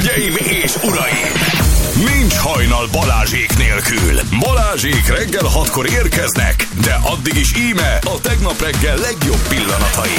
Hölgyeim és uraim! Nincs hajnal Balázsék nélkül. Balázsék reggel 6-kor érkeznek, de addig is íme a tegnap reggel legjobb pillanatai.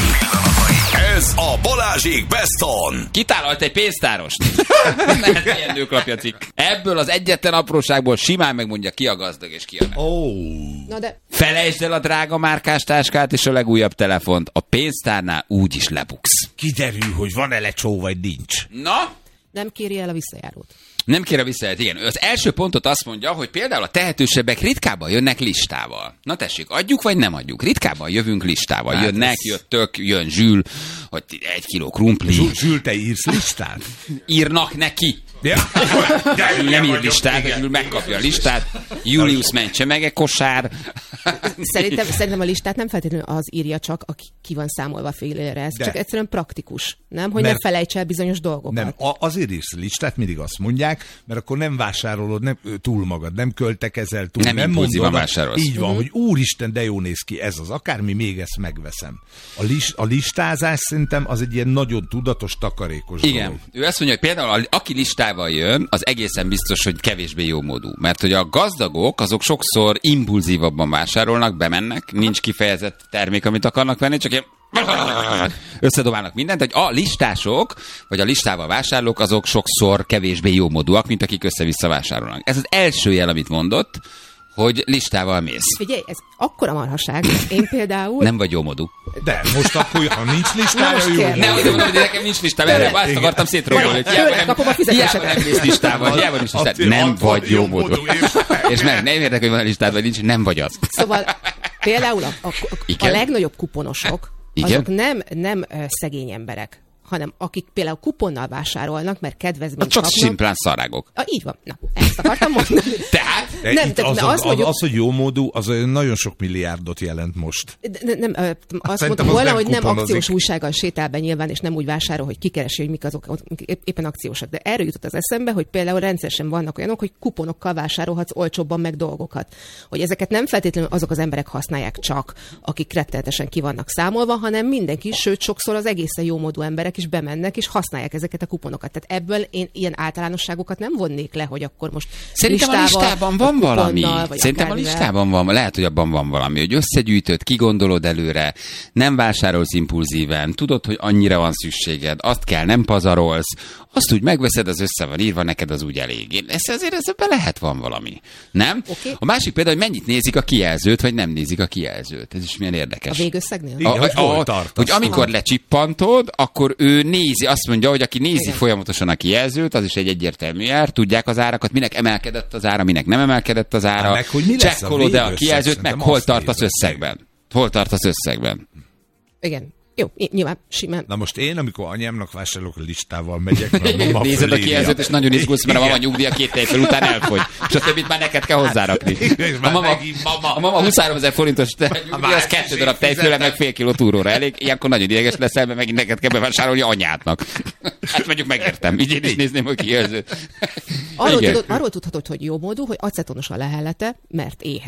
Ez a Balázsék Best On. Kitálalt egy pénztárost. Mert ilyen nőklapja cikk. Ebből az egyetlen apróságból simán megmondja, ki a gazdag és ki a nem. Na de... Felejtsd el a drága márkás táskát és a legújabb telefont. A pénztárnál úgyis lebuksz. Kiderül, hogy van-e lecsó, vagy nincs. Na? Nem kéri el a visszajárót. Nem kér a visszajárót, igen. Az első pontot azt mondja, hogy például a tehetősebbek ritkábban jönnek listával. Na tessék, adjuk vagy nem adjuk? Ritkábban jövünk listával. Hát jönnek, jöttök, jön Zsül, hogy 1 kiló krumpli. Zsül, te írsz listát? Írnak neki. Ja. Zsül nem ír listát, Zsül megkapja a listát. Julius mentse meg egy kosár. Szerintem a listát nem feltétlenül az írja csak, aki ki van számolva félre. Ez csak egyszerűen praktikus. Nem? Hogy ne felejts el bizonyos dolgokat. Nem, azért írsz listát, mindig azt mondják, mert akkor nem vásárolod túl magad, nem költekezel túl. Nem impulzívan vásárolsz. Így van, hogy úristen, de jó néz ki ez az, akármi, még ezt megveszem. A listázás szerintem az egy ilyen nagyon tudatos, takarékos Igen. dolog. Ő azt mondja, hogy például aki listával jön, az egészen biztos, hogy kevésbé jómódú. Mert hogy a gazdagok, azok sokszor impulzívabban vásárolnak, bemennek, nincs kifejezett termék, amit akarnak venni, csak ilyen összedobálnak mindent, hogy a listások, vagy a listával vásárlók, azok sokszor kevésbé jómódúak, mint akik össze-vissza vásárolnak. Ez az első jel, amit mondott, hogy listával mész. Figyelj, ez akkora marhaság. Én például... Nem vagy jómódú. De most akkor, ha nincs listája, jó. Ne, hogy mondom, hogy nekem nincs listám, erre azt akartam szétrólni. Kapom a fizetéseket. Nem mész listával, hiába nincs listád. Nem vagy jómódú. És nem érdekel, hogy van a listád, vagy nincs, nem vagy az. Szóval például a legnagyobb kuponosok, azok nem szegény emberek, hanem akik például kuponnal vásárolnak, mert kedvezményt csak kapnak. szimplán szarágok. Így van. Na, ezt akartam mondani. Tehát? Az, hogy jómódú, az nagyon sok milliárdot jelent most. Azt mondtam volna, hogy nem akciós újsággal sétál be nyilván, és nem úgy vásárol, hogy kikeresi, hogy mik azok éppen akciósak. De erről jutott az eszembe, hogy például rendszeresen vannak olyanok, hogy kuponokkal vásárolhatsz olcsóbban meg dolgokat. Hogy ezeket nem feltétlenül azok az emberek használják csak, akik rettenetesen ki vannak számolva, hanem mindenki, sőt sokszor az egészen jómódú emberek is bemennek, és használják ezeket a kuponokat. Tehát ebből én ilyen általánosságokat nem vonnék le, hogy akkor most szerintem a listában van valami. Szerintem a listában van, lehet, hogy abban van valami, hogy összegyűjtöd, kigondolod előre, nem vásárolsz impulzíven, tudod, hogy annyira van szükséged, azt kell, nem pazarolsz, azt úgy megveszed, az össze van írva, neked az úgy elég. Ezzel lehet van valami. Nem? Okay. A másik például, hogy mennyit nézik a kijelzőt, vagy nem nézik a kijelzőt. Ez is milyen érdekes. A végösszegnél? Igen, hogy amikor lecsippantod, akkor ő nézi, azt mondja, hogy aki nézi folyamatosan a kijelzőt, az is egy egyértelmű jár, tudják az árakat, minek emelkedett az ára, minek nem emelkedett az ára. Csekkolod-e a kijelzőt, meg hol tartasz összegben. Hol tartasz összegben. Igen. Jó, nyilván simán. Na most én, amikor anyámnak vásárolok, listával megyek. Nézed a kijelzőt, és nagyon izgulsz, mert a mama nyugdíja 2 év fel után elfogy. És a többit már neked kell hozzárakni. A mama 23 000 forintos nyugdíja, az 2 darab tejfőle, meg fél kiló túróra elég. Ilyenkor nagyon ideges leszel, mert megint neked kell bevásárolni anyádnak. Hát mondjuk megértem. Így én is nézném a kijelzőt. Arról tudhatod, hogy jó módú, hogy acetonos a lehellete, mert éhes.